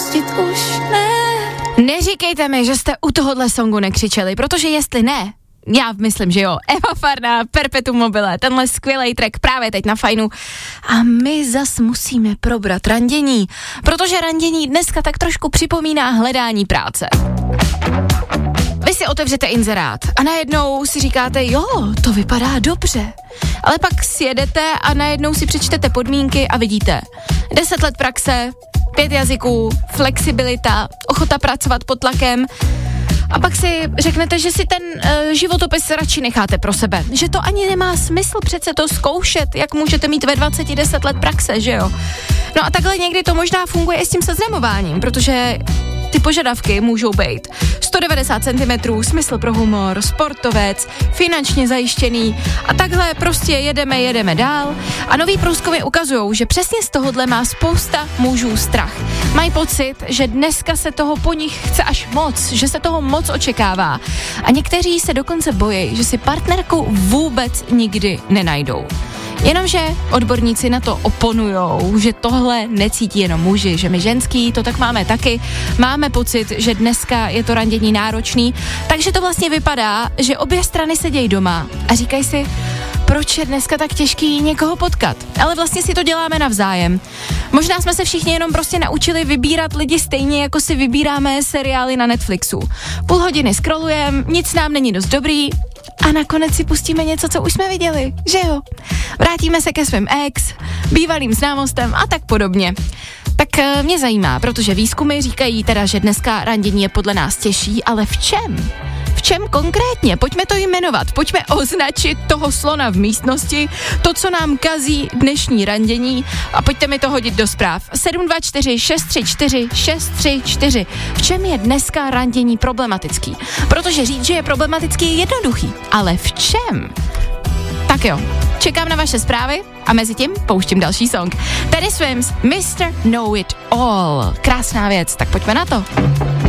pustit už ne. Neříkejte mi, že jste u tohohle songu nekřičeli, protože jestli ne, já myslím, že jo. Eva Farná, Perpetuum mobile, tenhle skvělej track právě teď na Fajnu. A my zas musíme probrat randění, protože randění dneska tak trošku připomíná hledání práce. Vy si otevřete inzerát a najednou si říkáte, jo, to vypadá dobře. Ale pak sjedete a najednou si přečtete podmínky a vidíte 10 let praxe, 5 jazyků, flexibilita, ochota pracovat pod tlakem. A pak si řeknete, že si ten životopis radši necháte pro sebe. Že to ani nemá smysl přece to zkoušet, jak můžete mít ve 20 10 let praxe, že jo? No a takhle někdy to možná funguje i s tím seznamováním, protože ty požadavky můžou být 190 cm, smysl pro humor, sportovec, finančně zajištěný a takhle prostě jedeme dál. A nový průzkumy ukazujou, že přesně z tohohle má spousta mužů strach. Mají pocit, že dneska se toho po nich chce až moc, že se toho moc očekává. A někteří se dokonce bojí, že si partnerku vůbec nikdy nenajdou. Jenomže odborníci na to oponujou, že tohle necítí jenom muži, že my ženský to tak máme taky. Máme pocit, že dneska je to randění náročný, takže to vlastně vypadá, že obě strany sedějí doma a říkají si, proč je dneska tak těžký někoho potkat. Ale vlastně si to děláme navzájem. Možná jsme se všichni jenom prostě naučili vybírat lidi stejně, jako si vybíráme seriály na Netflixu. Půl hodiny scrollujeme, nic nám není dost dobrý a nakonec si pustíme něco, co už jsme viděli, že jo? Vrátíme se ke svým ex, bývalým známostem a tak podobně. Tak mě zajímá, protože výzkumy říkají teda, že dneska randění je podle nás těžší, ale v čem? V čem konkrétně? Pojďme to jmenovat, pojďme označit toho slona v místnosti, to, co nám kazí dnešní randění a pojďte mi to hodit do zpráv. 724 634 634. V čem je dneska randění problematický? Protože říct, že je problematický, je jednoduchý, ale v čem? Tak jo, čekám na vaše zprávy a mezi tím pouštím další song. Teddy Swims, Mr. Know It All. Krásná věc, tak pojďme na to.